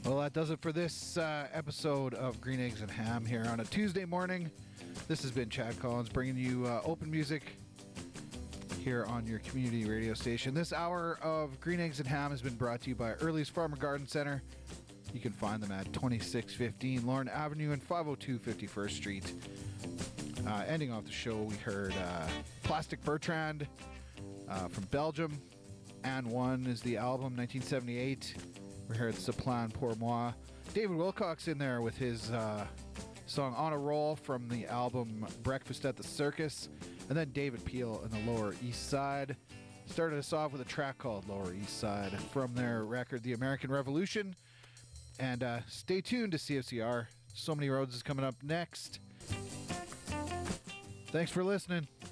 Well, that does it for this episode of Green Eggs and Ham here on a Tuesday morning. This has been Chad Collins bringing you open music here on your community radio station. This hour of Green Eggs and Ham has been brought to you by Early's Farm and Garden Center. You can find them at 2615 Lorne Avenue and 502 51st Street. Ending off the show, we heard Plastic Bertrand from Belgium. And One is the album, 1978. We heard Ce Plan Pour Moi. David Wilcox in there with his song On a Roll from the album Breakfast at the Circus. And then David Peel and the Lower East Side. Started us off with a track called Lower East Side from their record The American Revolution. And stay tuned to CFCR. So Many Roads is coming up next. Thanks for listening.